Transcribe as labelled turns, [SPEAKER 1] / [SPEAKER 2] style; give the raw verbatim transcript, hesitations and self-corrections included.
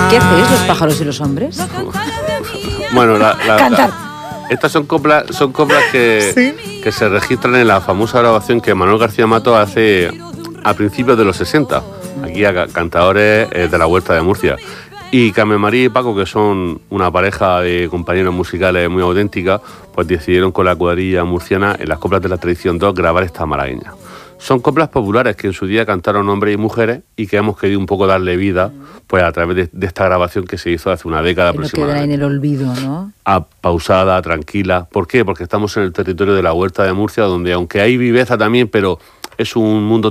[SPEAKER 1] ¿Qué hacéis los pájaros y los hombres?
[SPEAKER 2] Bueno, la, la,
[SPEAKER 1] Cantar.
[SPEAKER 2] la, estas son coplas, son coplas que, ¿sí? que se registran en la famosa grabación que Manuel García Mato hace a principios de los sesenta, aquí a cantadores eh, de la Huerta de Murcia. Y Carmen María y Paco, que son una pareja de compañeros musicales muy auténtica, pues decidieron con la cuadrilla murciana en las coplas de la tradición dos grabar esta malagueña. Son coplas populares que en su día cantaron hombres y mujeres y que hemos querido un poco darle vida pues a través de, de esta grabación que se hizo hace una década
[SPEAKER 1] que no
[SPEAKER 2] aproximadamente.
[SPEAKER 1] queda en el olvido, ¿no?
[SPEAKER 2] A, pausada, tranquila. ¿Por qué? Porque estamos en el territorio de la Huerta de Murcia, donde aunque hay viveza también, pero es un mundo